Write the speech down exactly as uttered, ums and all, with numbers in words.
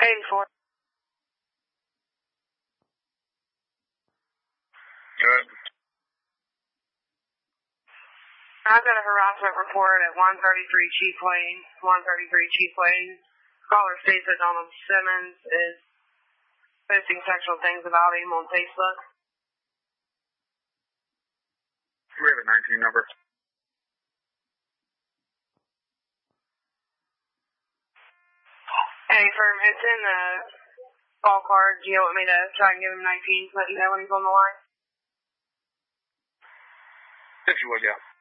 eighty-four. Good. I've got a harassment report at one thirty-three Chief Lane. one thirty-three Chief Lane. Caller states that Donald Simmons is posting sexual things about him on Facebook. We have a nineteen number. Hey, firm, it's in the call card. Do you want me to try and give him nineteen so that you know when he's on the line? If you would, yeah.